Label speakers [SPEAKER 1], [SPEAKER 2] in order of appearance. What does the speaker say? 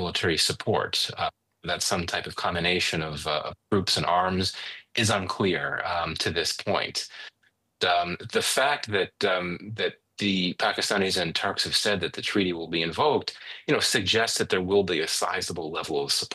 [SPEAKER 1] military support. That some type of combination of troops and arms is unclear to this point. The fact that the Pakistanis and Turks have said that the treaty will be invoked, suggests that there will be a sizable level of support